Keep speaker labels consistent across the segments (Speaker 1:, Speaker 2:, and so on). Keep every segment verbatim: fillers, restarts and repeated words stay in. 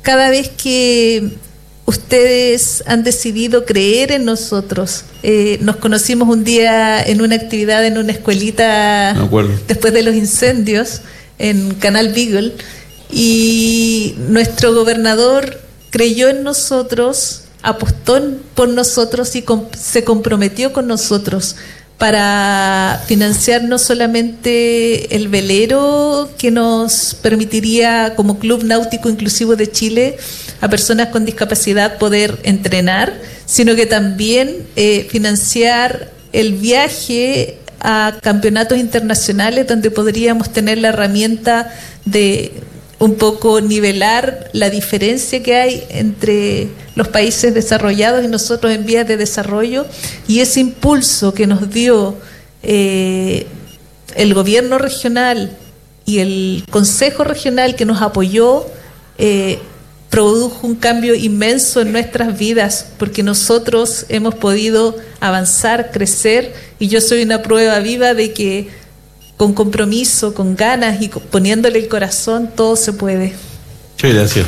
Speaker 1: cada vez que ustedes han decidido creer en nosotros. Eh, nos conocimos un día en una actividad en una escuelita después de los incendios en Canal Beagle, y nuestro gobernador creyó en nosotros, apostó por nosotros y comp- se comprometió con nosotros para financiar no solamente el velero que nos permitiría como Club Náutico Inclusivo de Chile a personas con discapacidad poder entrenar, sino que también eh, financiar el viaje a campeonatos internacionales donde podríamos tener la herramienta de un poco nivelar la diferencia que hay entre los países desarrollados y nosotros en vías de desarrollo, y ese impulso que nos dio eh, el gobierno regional y el consejo regional que nos apoyó eh, produjo un cambio inmenso en nuestras vidas, porque nosotros hemos podido avanzar, crecer, y yo soy una prueba viva de que con compromiso, con ganas y poniéndole el corazón, todo se puede.
Speaker 2: Muchas gracias.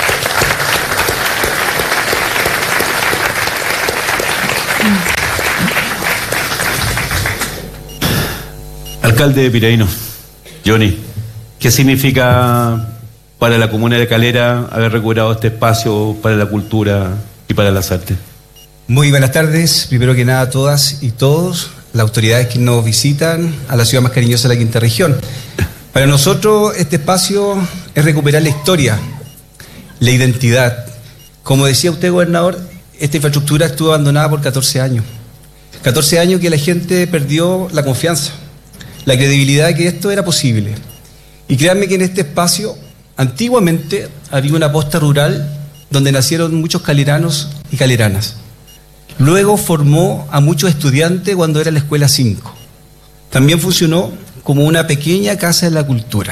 Speaker 2: Alcalde de Piraíno, Johnny, ¿qué significa para la comuna de Calera haber recuperado este espacio para la cultura y para las artes?
Speaker 3: Muy buenas tardes, primero que nada a todas y todos, las autoridades que nos visitan a la ciudad más cariñosa de la quinta región. Para nosotros este espacio es recuperar la historia, la identidad. Como decía usted, gobernador, esta infraestructura estuvo abandonada por catorce años. catorce años que la gente perdió la confianza, la credibilidad de que esto era posible. Y créanme que en este espacio, antiguamente, había una posta rural donde nacieron muchos caleranos y caleranas. Luego formó a muchos estudiantes cuando era la Escuela cinco. También funcionó como una pequeña casa de la cultura.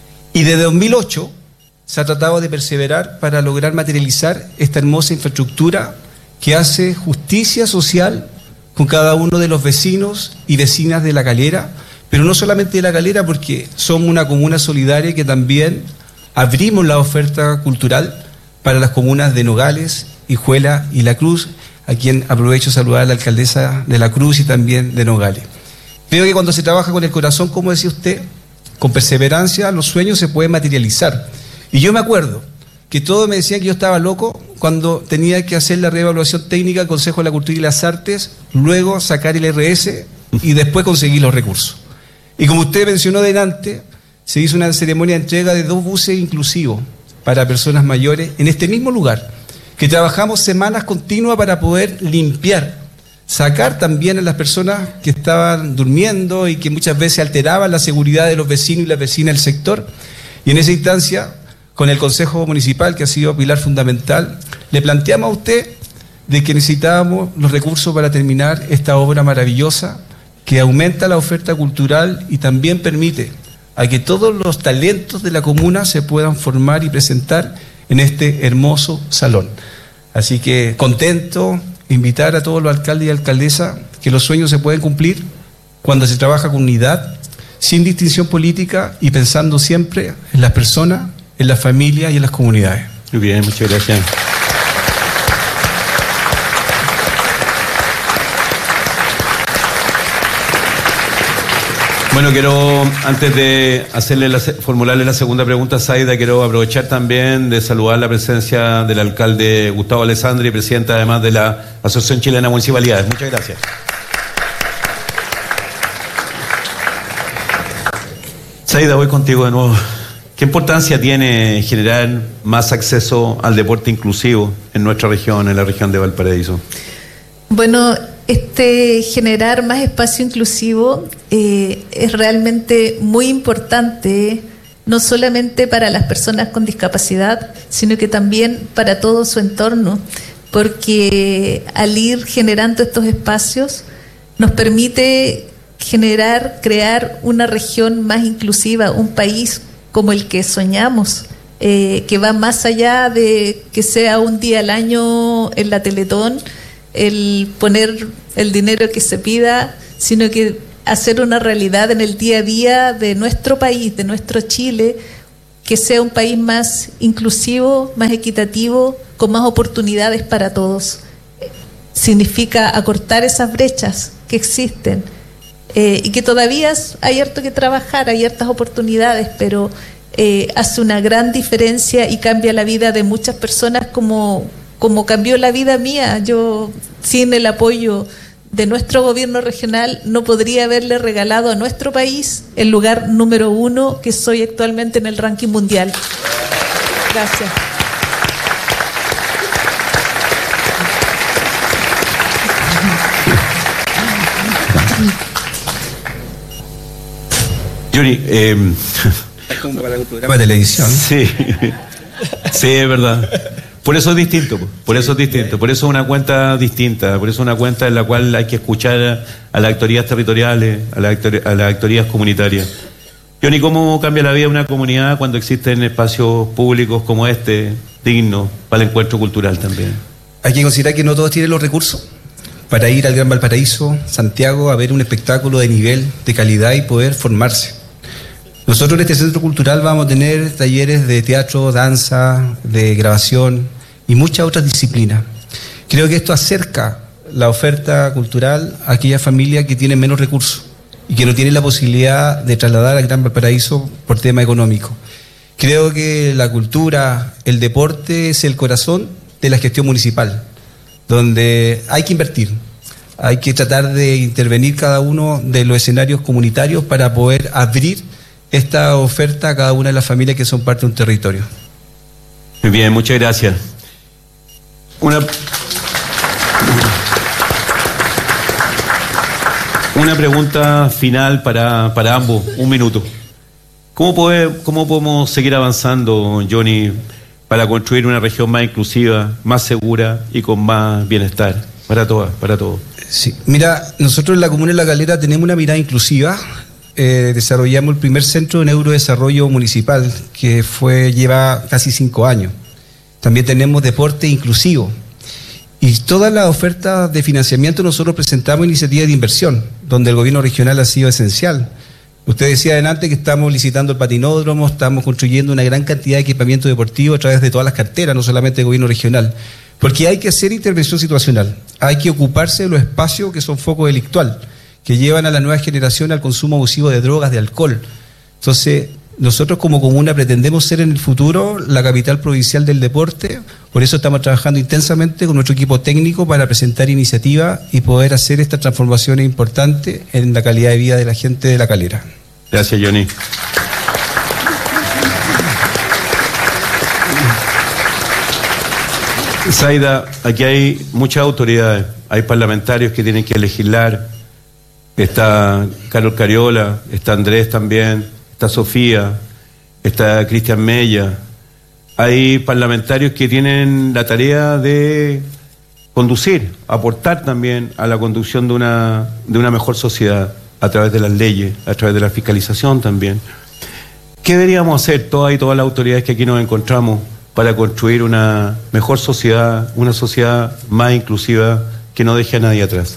Speaker 3: Y desde dos mil ocho se ha tratado de perseverar para lograr materializar esta hermosa infraestructura que hace justicia social con cada uno de los vecinos y vecinas de La Calera, pero no solamente de La Calera, porque somos una comuna solidaria que también abrimos la oferta cultural para las comunas de Nogales, Hijuela y La Cruz, a quien aprovecho de saludar a la alcaldesa de La Cruz y también de Nogales. Creo que cuando se trabaja con el corazón, como decía usted, con perseverancia, los sueños se pueden materializar. Y yo me acuerdo que todos me decían que yo estaba loco cuando tenía que hacer la reevaluación técnica del Consejo de la Cultura y las Artes, luego sacar el R S y después conseguir los recursos. Y como usted mencionó delante, se hizo una ceremonia de entrega de dos buses inclusivos para personas mayores en este mismo lugar, que trabajamos semanas continuas para poder limpiar, sacar también a las personas que estaban durmiendo y que muchas veces alteraban la seguridad de los vecinos y las vecinas del sector. Y en esa instancia, con el Consejo Municipal, que ha sido pilar fundamental, le planteamos a usted de que necesitábamos los recursos para terminar esta obra maravillosa que aumenta la oferta cultural y también permite a que todos los talentos de la comuna se puedan formar y presentar en este hermoso salón. Así que contento, invitar a todos los alcaldes y alcaldesas que los sueños se pueden cumplir cuando se trabaja con unidad, sin distinción política y pensando siempre en las personas, en las familias y en las comunidades.
Speaker 2: Muy bien, muchas gracias. Bueno, quiero, antes de hacerle la, formularle la segunda pregunta a Zaida, quiero aprovechar también de saludar la presencia del alcalde Gustavo Alessandri, presidente además de la Asociación Chilena de Municipalidades. Muchas gracias. Zaida, voy contigo de nuevo. ¿Qué importancia tiene generar más acceso al deporte inclusivo en nuestra región, en la región de Valparaíso?
Speaker 1: Bueno, este generar más espacio inclusivo eh, es realmente muy importante, no solamente para las personas con discapacidad, sino que también para todo su entorno, porque al ir generando estos espacios nos permite generar, crear una región más inclusiva, un país como el que soñamos, eh, que va más allá de que sea un día al año en la Teletón, el poner el dinero que se pida, sino que hacer una realidad en el día a día de nuestro país, de nuestro Chile, que sea un país más inclusivo, más equitativo, con más oportunidades para todos. Significa acortar esas brechas que existen eh, y que todavía hay harto que trabajar, hay hartas oportunidades, pero eh, hace una gran diferencia y cambia la vida de muchas personas como, como cambió la vida mía. Yo, sin el apoyo de nuestro gobierno regional, no podría haberle regalado a nuestro país el lugar número uno que soy actualmente en el ranking mundial. Gracias.
Speaker 2: Johnny, eh,
Speaker 3: como para un programa de televisión.
Speaker 2: Sí, sí, es verdad. Por eso es distinto, por eso es distinto, por eso es una cuenta distinta, por eso es una cuenta en la cual hay que escuchar a las actorías territoriales, a las, a las actorías comunitarias. Johnny, ¿cómo cambia la vida de una comunidad cuando existen espacios públicos como este, dignos para el encuentro cultural también?
Speaker 3: Hay que considerar que no todos tienen los recursos para ir al Gran Valparaíso, Santiago, a ver un espectáculo de nivel, de calidad y poder formarse. Nosotros en este centro cultural vamos a tener talleres de teatro, danza, de grabación y muchas otras disciplinas. Creo que esto acerca la oferta cultural a aquellas familias que tienen menos recursos y que no tienen la posibilidad de trasladar al Gran Valparaíso por tema económico. Creo que la cultura, el deporte es el corazón de la gestión municipal, donde hay que invertir, hay que tratar de intervenir cada uno de los escenarios comunitarios para poder abrir esta oferta a cada una de las familias que son parte de un territorio.
Speaker 2: Muy bien, muchas gracias. Una, una pregunta final para, para ambos, un minuto. ¿Cómo, puede, ¿Cómo podemos seguir avanzando, Johnny, para construir una región más inclusiva, más segura y con más bienestar para todas, para todos?
Speaker 3: Sí, mira, nosotros en la Comuna de La Calera tenemos una mirada inclusiva. Eh, desarrollamos el primer centro de neurodesarrollo municipal, que fue lleva casi cinco años. También tenemos deporte inclusivo. Y todas las ofertas de financiamiento nosotros presentamos iniciativas de inversión, donde el gobierno regional ha sido esencial. Usted decía adelante que estamos licitando el patinódromo, estamos construyendo una gran cantidad de equipamiento deportivo a través de todas las carteras, no solamente del gobierno regional. Porque hay que hacer intervención situacional, hay que ocuparse de los espacios que son foco delictual, que llevan a la nueva generación al consumo abusivo de drogas, de alcohol. Entonces, nosotros como comuna pretendemos ser en el futuro la capital provincial del deporte, por eso estamos trabajando intensamente con nuestro equipo técnico para presentar iniciativas y poder hacer estas transformaciones importantes en la calidad de vida de la gente de La Calera.
Speaker 2: Gracias, Johnny. Zaida, aquí hay muchas autoridades, hay parlamentarios que tienen que legislar. Está Carlos Cariola, está Andrés también, está Sofía, está Cristian Mella. Hay parlamentarios que tienen la tarea de conducir, aportar también a la conducción de una, de una mejor sociedad a través de las leyes, a través de la fiscalización también. ¿Qué deberíamos hacer todas y todas las autoridades que aquí nos encontramos para construir una mejor sociedad, una sociedad más inclusiva que no deje a nadie atrás?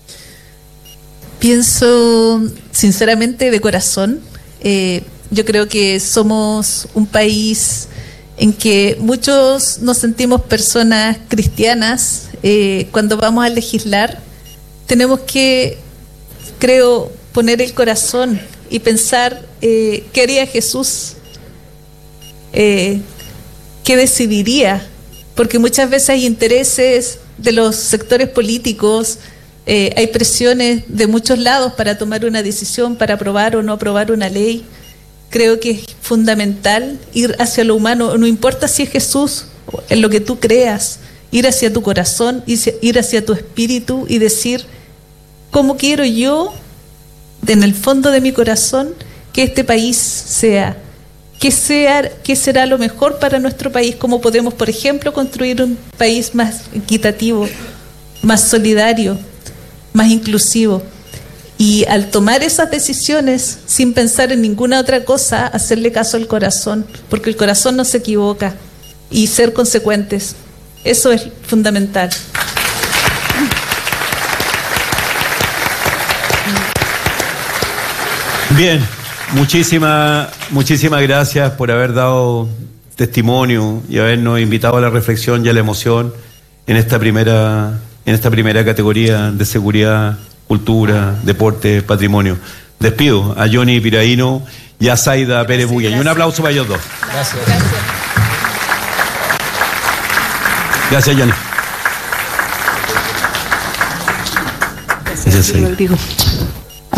Speaker 1: Pienso sinceramente de corazón, eh, yo creo que somos un país en que muchos nos sentimos personas cristianas. Eh, cuando vamos a legislar tenemos que, creo, poner el corazón y pensar eh, qué haría Jesús, eh, qué decidiría, porque muchas veces hay intereses de los sectores políticos. Eh, hay presiones de muchos lados para tomar una decisión, para aprobar o no aprobar una ley. Creo que es fundamental ir hacia lo humano, no importa si es Jesús, en lo que tú creas, ir hacia tu corazón, ir hacia tu espíritu y decir, ¿cómo quiero yo, en el fondo de mi corazón, que este país sea? ¿Qué sea, qué será lo mejor para nuestro país? ¿Cómo podemos, por ejemplo, construir un país más equitativo, más solidario, más inclusivo? Y al tomar esas decisiones, sin pensar en ninguna otra cosa, hacerle caso al corazón, porque el corazón no se equivoca, y ser consecuentes. Eso es fundamental.
Speaker 2: Bien, muchísimas, muchísimas gracias por haber dado testimonio y habernos invitado a la reflexión y a la emoción en esta primera, en esta primera categoría de seguridad, cultura, deporte, patrimonio. Despido a Johnny Piraíno y a Zaida Pérez Bulla. Y un aplauso para ellos dos.
Speaker 3: Gracias.
Speaker 2: Gracias, Johnny.
Speaker 1: Gracias, Rodrigo.